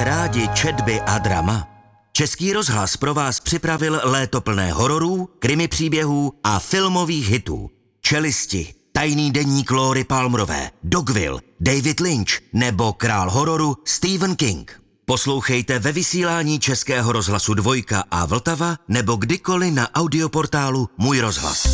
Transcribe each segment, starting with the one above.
Máte rádi četby a drama? Český rozhlas pro vás připravil léto plné hororů, krimi příběhů a filmových hitů. Čelisti, Tajný deník Lóry Palmerové, Dogville, David Lynch nebo král hororu Stephen King. Poslouchejte ve vysílání Českého rozhlasu Dvojka a Vltava nebo kdykoliv na audioportálu Můj rozhlas.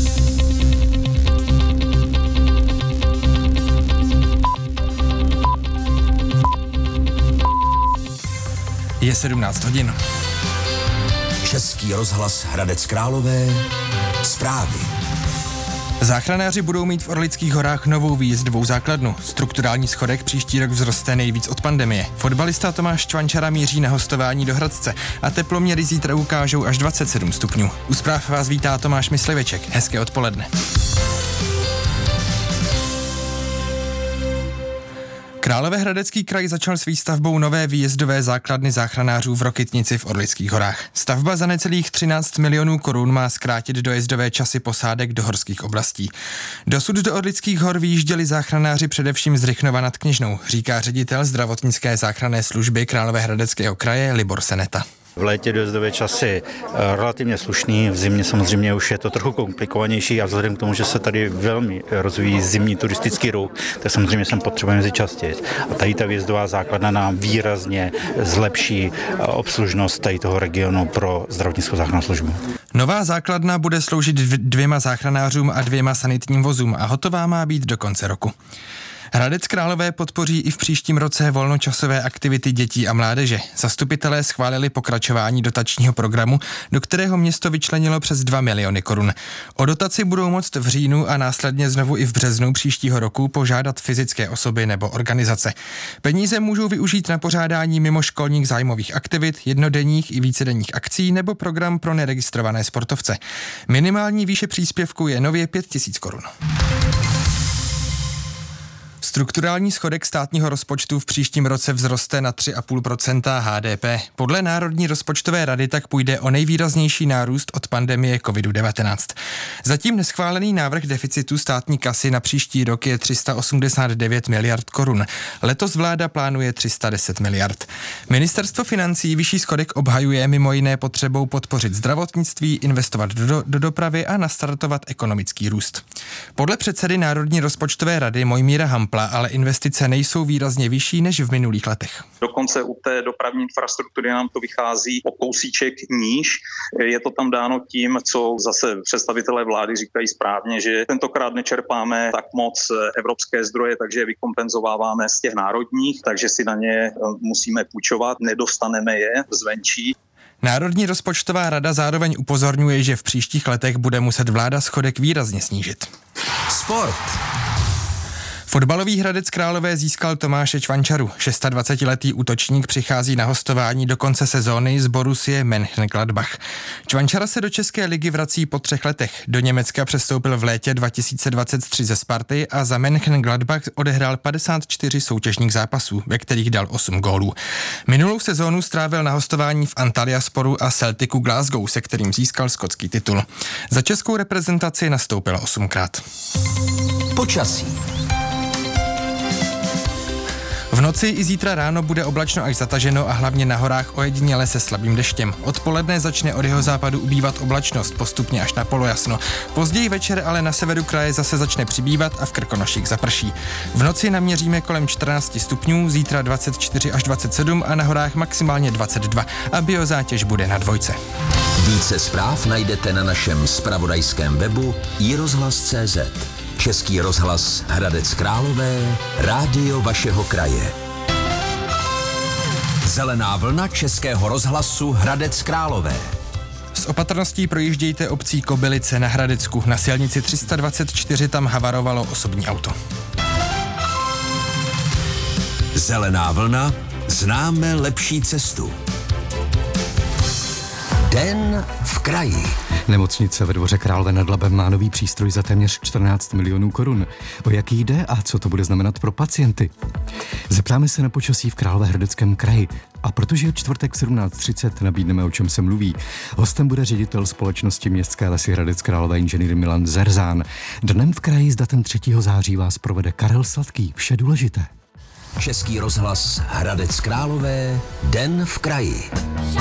Je 17 hodin. Český rozhlas Hradec Králové, zprávy. Záchranáři budou mít v Orlických horách novou výjezdovou základnu. Strukturální schodek příští rok vzroste nejvíc od pandemie. Fotbalista Tomáš Čvančara míří na hostování do Hradce a teploměry zítra ukážou až 27 stupňů. U zpráv vás vítá Tomáš Mysliveček. Hezké odpoledne. Královéhradecký kraj začal s výstavbou nové výjezdové základny záchranářů v Rokytnici v Orlických horách. Stavba za necelých 13 milionů korun má zkrátit dojezdové časy posádek do horských oblastí. Dosud do Orlických hor vyjížděli záchranáři především z Rychnova nad Kněžnou, říká ředitel zdravotnické záchranné služby Královéhradeckého kraje Libor Seneta. V létě dojezdové časy relativně slušný, v zimě samozřejmě už je to trochu komplikovanější a vzhledem k tomu, že se tady velmi rozvíjí zimní turistický ruch, tak samozřejmě sem potřebujeme jezdit častěji. A tady ta výjezdová základna nám výrazně zlepší obslužnost tady toho regionu pro zdravotnickou záchrannou službu. Nová základna bude sloužit 2 záchranářům a 2 sanitním vozům a hotová má být do konce roku. Hradec Králové podpoří i v příštím roce volnočasové aktivity dětí a mládeže. Zastupitelé schválili pokračování dotačního programu, do kterého město vyčlenilo přes 2 miliony korun. O dotaci budou moct v říjnu a následně znovu i v březnu příštího roku požádat fyzické osoby nebo organizace. Peníze můžou využít na pořádání mimoškolních zájmových aktivit, jednodenních i vícedenních akcí nebo program pro neregistrované sportovce. Minimální výše příspěvku je nově 5 000 korun. Strukturální schodek státního rozpočtu v příštím roce vzroste na 3,5% HDP. Podle Národní rozpočtové rady tak půjde o nejvýraznější nárůst od pandemie COVID-19. Zatím neschválený návrh deficitu státní kasy na příští rok je 389 miliard korun. Letos vláda plánuje 310 miliard. Ministerstvo financí vyšší schodek obhajuje mimo jiné potřebou podpořit zdravotnictví, investovat do dopravy a nastartovat ekonomický růst. Podle předsedy Národní rozpočtové rady Mojmíra Hampla ale investice nejsou výrazně vyšší než v minulých letech. Dokonce u té dopravní infrastruktury nám to vychází o kousíček níž. Je to tam dáno tím, co zase představitelé vlády říkají správně, že tentokrát nečerpáme tak moc evropské zdroje, takže je vykompenzováváme z těch národních, takže si na ně musíme půjčovat, nedostaneme je zvenčí. Národní rozpočtová rada zároveň upozorňuje, že v příštích letech bude muset vláda schodek výrazně snížit. Sport. Fotbalový Hradec Králové získal Tomáše Čvančaru. 26letý útočník přichází na hostování do konce sezóny z Borussie Mönchengladbach. Čvančara se do České ligy vrací po 3 letech. Do Německa přestoupil v létě 2023 ze Sparty a za Mönchengladbach odehrál 54 soutěžních zápasů, ve kterých dal 8 gólů. Minulou sezónu strávil na hostování v Antalyasporu a Celticu Glasgow, se kterým získal skotský titul. Za českou reprezentaci nastoupil 8krát. Počasí. V noci i zítra ráno bude oblačno až zataženo a hlavně na horách ojediněle se slabým deštěm. Odpoledne začne od jihozápadu ubývat oblačnost, postupně až na polojasno. Později večer ale na severu kraje zase začne přibývat a v Krkonoších zaprší. V noci naměříme kolem 14 stupňů, zítra 24 až 27 a na horách maximálně 22 a biozátěž bude na 2. Více zpráv najdete na našem zpravodajském webu iRozhlas.cz. Český rozhlas Hradec Králové, rádio vašeho kraje. Zelená vlna Českého rozhlasu Hradec Králové. S opatrností projíždějte obcí Kobylice na Hradecku. Na silnici 324 tam havarovalo osobní auto. Zelená vlna, známe lepší cestu. Den v kraji. Nemocnice ve Dvoře Králové nad Labem má nový přístroj za téměř 14 milionů korun. O jaký jde a co to bude znamenat pro pacienty? Zeptáme se na počasí v Královéhradeckém kraji. A protože je čtvrtek 17:30, nabídneme, o čem se mluví. Hostem bude ředitel společnosti Městské lesy Hradec Králové inženýr Milan Zerzán. Dnem v kraji s datem 3. září vás provede Karel Sladký. Vše důležité. Český rozhlas Hradec Králové, Den v kraji.